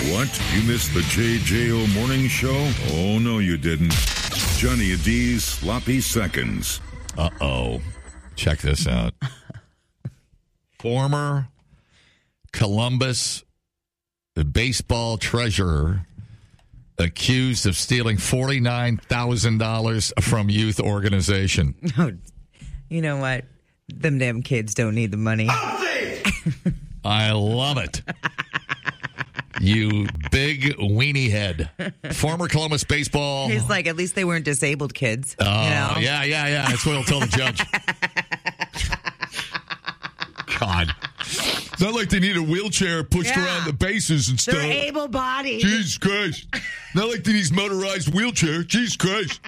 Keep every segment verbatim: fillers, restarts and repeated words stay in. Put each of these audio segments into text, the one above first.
What? You missed the J J O Morning Show? Oh, no, you didn't. Johnny D's Sloppy Seconds. Uh-oh. Check this out. Former Columbus baseball treasurer accused of stealing forty-nine thousand dollars from youth organization. Oh, you know what? Them damn kids don't need the money. I love it. You big weenie head. Former Columbus baseball. He's like, at least they weren't disabled kids. Oh, you know? yeah, yeah, yeah. That's what he'll tell the judge. God. It's not like they need a wheelchair pushed Yeah. around the bases and stuff. They're able-bodied. Jesus Christ. Not like they need motorized wheelchair. Jesus Christ.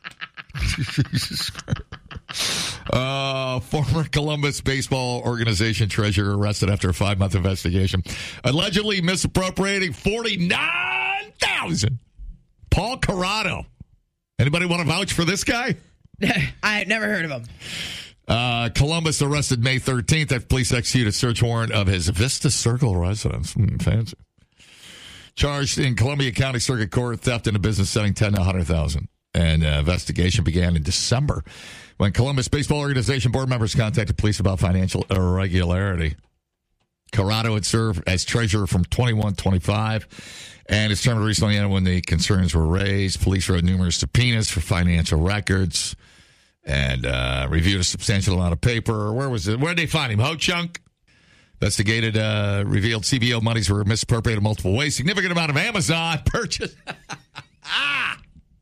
Jesus Christ. Uh, former Columbus baseball organization treasurer arrested after a five-month investigation. Allegedly misappropriating forty-nine thousand dollars. Paul Corrado. Anybody want to vouch for this guy? I've never heard of him. Uh, Columbus arrested May thirteenth after police executed a search warrant of his Vista Circle residence. Hmm, fancy. Charged in Columbia County Circuit Court, theft in a business setting, ten to one hundred thousand dollars. And uh, investigation began in December when Columbus Baseball Organization board members contacted police about financial irregularity. Corrado had served as treasurer from twenty-one twenty-five, and his term recently ended when the concerns were raised. Police wrote numerous subpoenas for financial records and uh, reviewed a substantial amount of paper. Where was it? Where did they find him? Ho Chunk? Investigated, uh, revealed C B O monies were misappropriated multiple ways. Significant amount of Amazon purchase. ah!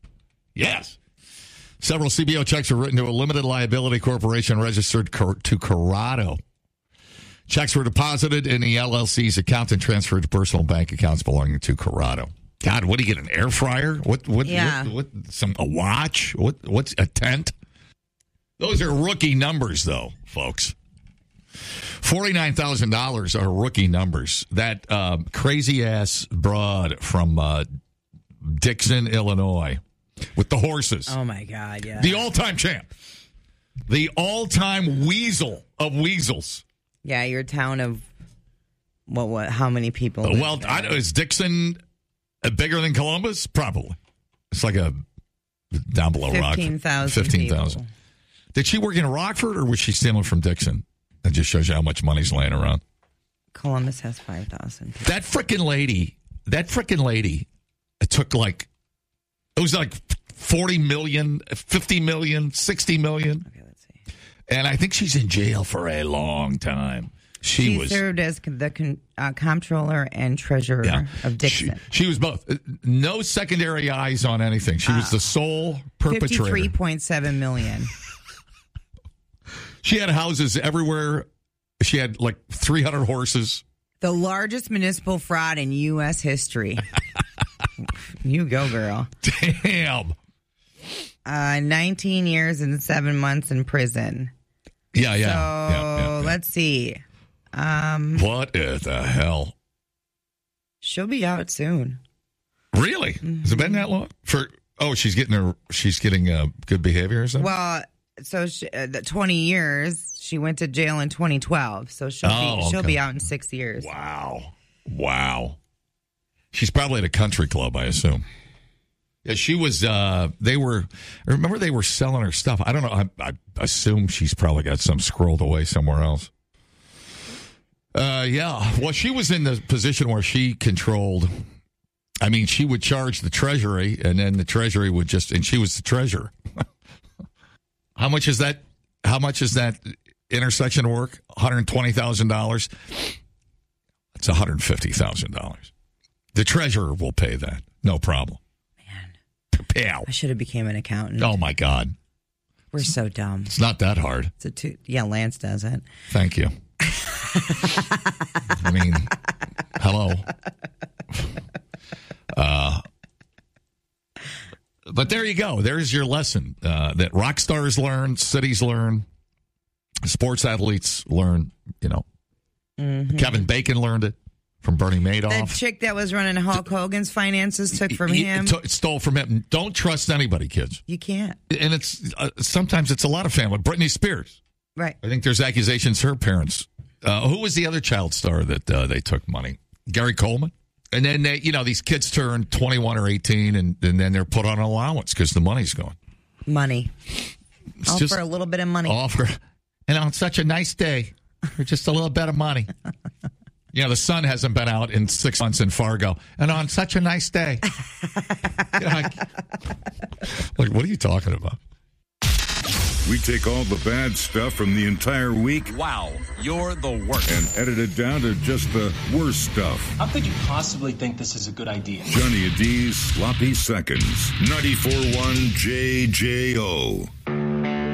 Yes. Several C B O checks were written to a limited liability corporation registered cor- to Corrado. Checks were deposited in the L L C's account and transferred to personal bank accounts belonging to Corrado. God, what do you get? An air fryer? What? What? Yeah. What, what? Some a watch? What? What's a tent? Those are rookie numbers, though, folks. Forty-nine thousand dollars are rookie numbers. That uh, crazy ass broad from uh, Dixon, Illinois. With the horses. Oh, my God, yeah. The all-time champ. The all-time weasel of weasels. Yeah, your town of, what, what, how many people? Uh, well, I, is Dixon bigger than Columbus? Probably. It's like a, down below Rockford. fifteen thousand fifteen thousand. Did she work in Rockford, or was she stealing from Dixon? That just shows you how much money's laying around. Columbus has five thousand. That frickin' lady, that frickin' lady took like, it was like forty million, fifty million, sixty million. Okay, let's see. And I think she's in jail for a long time. She, She was served as the con- uh, comptroller and treasurer yeah, of Dixon. She, she was both. No secondary eyes on anything. She was the sole perpetrator. fifty-three point seven million. She had houses everywhere. She had like three hundred horses. The largest municipal fraud in U S history. You go, girl. Damn. Uh, nineteen years and seven months in prison. Yeah, yeah. So yeah, yeah, yeah. let's see. Um, what the hell? She'll be out soon. Really? Mm-hmm. Has it been that long? For oh, she's getting her. She's getting uh, good behavior or something. Well, so she, uh, the twenty years. She went to jail in twenty twelve. So she'll oh, be she'll okay. be out in six years. Wow, wow. She's probably at a country club, I assume. Yeah, she was. Uh, they were. Remember, they were selling her stuff. I don't know. I, I assume she's probably got some scrolled away somewhere else. Uh, yeah. Well, she was in the position where she controlled. I mean, she would charge the treasury, and then the treasury would just. And she was the treasurer. How much is that? How much is that intersection work? One hundred twenty thousand dollars. That's one hundred fifty thousand dollars. The treasurer will pay that. No problem. Man. Pow. I should have became an accountant. Oh, my God. We're so dumb. It's not that hard. It's a two, yeah, Lance does it. Thank you. I mean, hello. Uh, but there you go. There's your lesson uh, that rock stars learn, cities learn, sports athletes learn, you know. Mm-hmm. Kevin Bacon learned it from Bernie Madoff. That chick that was running Hulk Hogan's finances took from he, him. He t- stole from him. Don't trust anybody, kids. You can't. And it's uh, sometimes it's a lot of family. Britney Spears. Right. I think there's accusations her parents. Uh, who was the other child star that uh, they took money? Gary Coleman? And then, they, you know, these kids turn twenty-one or eighteen, and, and then they're put on allowance because the money's gone. Money. It's All just for a little bit of money. All for, and on such a nice day, for just a little bit of money. You know, the sun hasn't been out in six months in Fargo, and on such a nice day. You know, like, like, what are you talking about? We take all the bad stuff from the entire week. Wow, you're the worst. And edit it down to just the worst stuff. How could you possibly think this is a good idea? Johnny and D's Sloppy Seconds. ninety-four point one J J O.